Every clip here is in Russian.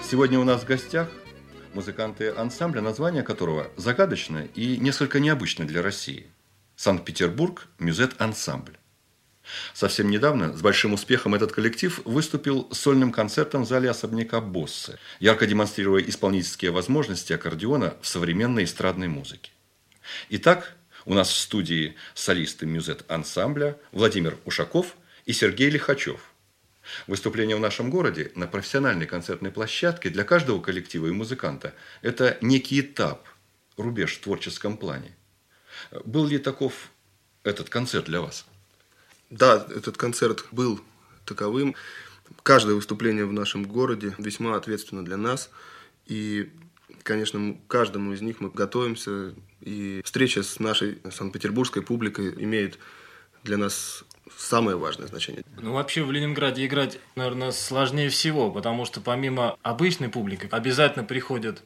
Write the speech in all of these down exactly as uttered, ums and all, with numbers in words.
Сегодня у нас в гостях музыканты ансамбля, название которого загадочно и несколько необычно для России. Санкт-Петербург Мюзет-ансамбль. Совсем недавно с большим успехом этот коллектив выступил с сольным концертом в зале особняка Боссе, ярко демонстрируя исполнительские возможности аккордеона в современной эстрадной музыке. Итак, у нас в студии солисты Мюзет-ансамбля Владимир Ушаков и Сергей Лихачев. Выступление в нашем городе на профессиональной концертной площадке для каждого коллектива и музыканта – это некий этап, рубеж в творческом плане. Был ли таков этот концерт для вас? Да, этот концерт был таковым. Каждое выступление в нашем городе весьма ответственно для нас. И, конечно, к каждому из них мы готовимся. И встреча с нашей санкт-петербургской публикой имеет для нас самое важное значение. Ну, вообще в Ленинграде играть, наверное, сложнее всего, потому что помимо обычной публики обязательно приходят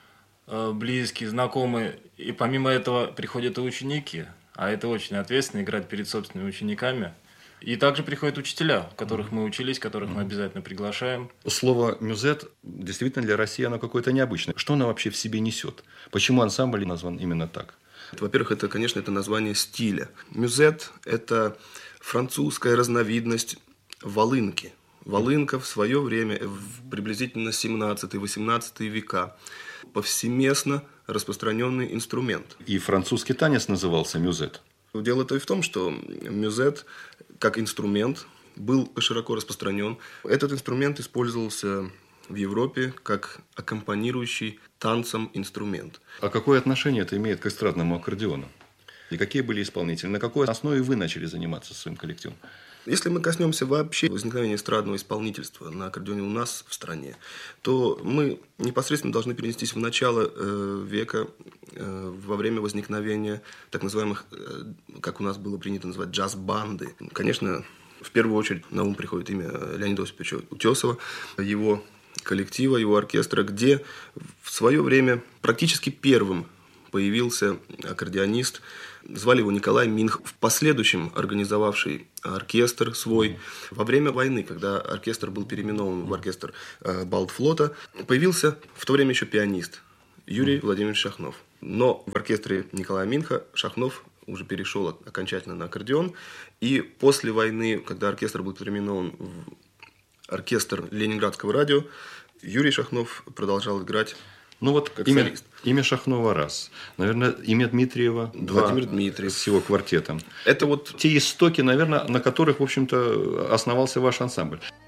э, близкие, знакомые, и помимо этого приходят и ученики. А это очень ответственно, играть перед собственными учениками. И также приходят учителя, у которых мы учились, которых мы обязательно приглашаем. Слово «мюзет» действительно для России оно какое-то необычное. Что оно вообще в себе несет? Почему ансамбль назван именно так? Во-первых, это, конечно, это название стиля. Мюзет – это французская разновидность волынки. Волынка в свое время, в приблизительно семнадцатый-восемнадцатый века, повсеместно распространенный инструмент. И французский танец назывался мюзет. Дело-то и в том, что мюзет как инструмент был широко распространен. Этот инструмент использовался в Европе как аккомпанирующий танцам инструмент. А какое отношение это имеет к эстрадному аккордеону? И какие были исполнители? На какой основе вы начали заниматься своим коллективом? Если мы коснемся вообще возникновения эстрадного исполнительства на аккордеоне у нас в стране, то мы непосредственно должны перенестись в начало э, века, э, во время возникновения так называемых, э, как у нас было принято называть, джаз-банды. Конечно, в первую очередь на ум приходит имя Леонида Осиповича Утесова, его коллектива, его оркестра, где в свое время практически первым появился аккордеонист. Звали его Николай Минх, в последующем организовавший оркестр свой. Во время войны, когда оркестр был переименован в оркестр э, Балтфлота, появился в то время еще пианист Юрий Владимирович Шахнов. Но в оркестре Николая Минха Шахнов уже перешел окончательно на аккордеон. И после войны, когда оркестр был переименован в оркестр Ленинградского радио, Юрий Шахнов продолжал играть. Ну вот как имя, солист. Имя Шахнова раз. Наверное, имя Дмитриева два. Владимир Дмитриев. С его квартетом. Это вот те истоки, наверное, на которых, в общем-то, основался ваш ансамбль.